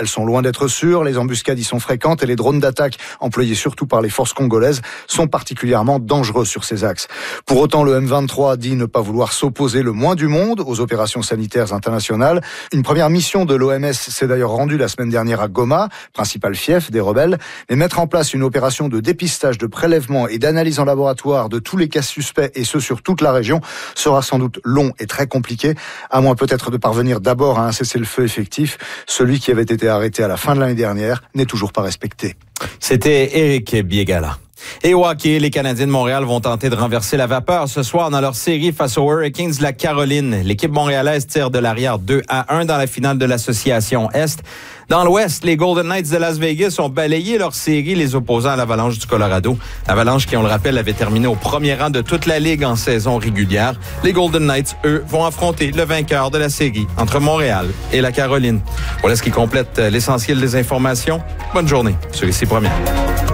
elles sont loin d'être sûres, les embuscades y sont fréquentes et les drones d'attaque, employés surtout par les forces congolaises, sont particulièrement dangereux sur ces axes. Pour autant, le M23 dit ne pas vouloir s'opposer le moins du monde aux opérations sanitaires internationales. Une première mission de l'OMS s'est d'ailleurs rendue la semaine dernière à Goma, principal fief des rebelles, mais mettre en place une opération de dépistage, de prélèvement et d'analyse en laboratoire de tous les cas suspects, et ce sur toute la région, sera sans doute long et très compliqué, à moins peut-être de parvenir d'abord à un cessez-le-feu effectif. Celui qui avait été arrêté à la fin de l'année dernière n'est toujours pas respecté. C'était Éric Biégala. Et au hockey, les Canadiens de Montréal vont tenter de renverser la vapeur ce soir dans leur série face aux Hurricanes de la Caroline. L'équipe montréalaise tire de l'arrière 2-1 dans la finale de l'Association Est. Dans l'Ouest, les Golden Knights de Las Vegas ont balayé leur série, les opposants à l'Avalanche du Colorado. L'Avalanche qui, on le rappelle, avait terminé au premier rang de toute la Ligue en saison régulière. Les Golden Knights, eux, vont affronter le vainqueur de la série entre Montréal et la Caroline. Voilà ce qui complète l'essentiel des informations. Bonne journée sur Ici Première.